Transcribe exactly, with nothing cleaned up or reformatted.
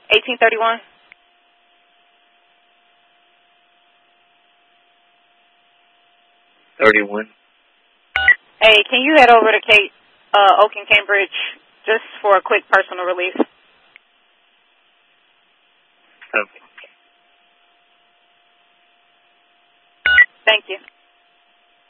eighteen thirty-one. thirty-one. Hey, can you head over to Kate, uh, Oak and Cambridge just for a quick personal relief? Okay. Thank you.